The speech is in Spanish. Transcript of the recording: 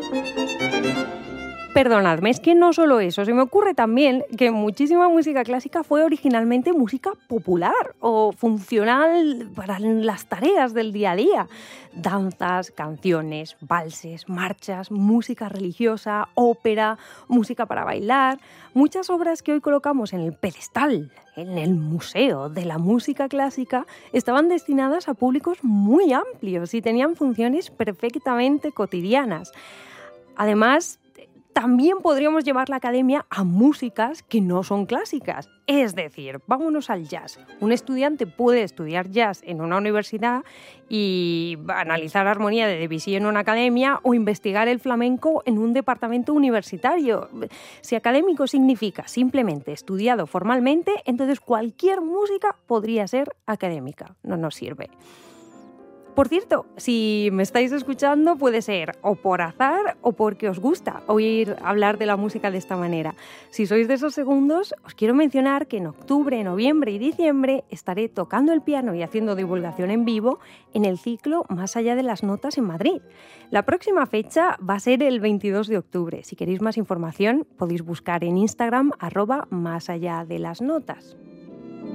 Perdonadme, es que no solo eso, se me ocurre también que muchísima música clásica fue originalmente música popular o funcional para las tareas del día a día. Danzas, canciones, valses, marchas, música religiosa, ópera, música para bailar. Muchas obras que hoy colocamos en el pedestal, en el museo de la música clásica, estaban destinadas a públicos muy amplios y tenían funciones perfectamente cotidianas. Además, también podríamos llevar la academia a músicas que no son clásicas. Es decir, vámonos al jazz. Un estudiante puede estudiar jazz en una universidad y analizar armonía de Debussy en una academia o investigar el flamenco en un departamento universitario. Si académico significa simplemente estudiado formalmente, entonces cualquier música podría ser académica. No nos sirve. Por cierto, si me estáis escuchando puede ser o por azar o porque os gusta oír hablar de la música de esta manera. Si sois de esos segundos, os quiero mencionar que en octubre, noviembre y diciembre estaré tocando el piano y haciendo divulgación en vivo en el ciclo Más allá de las notas en Madrid. La próxima fecha va a ser el 22 de octubre. Si queréis más información podéis buscar en Instagram @másalladelasnotas.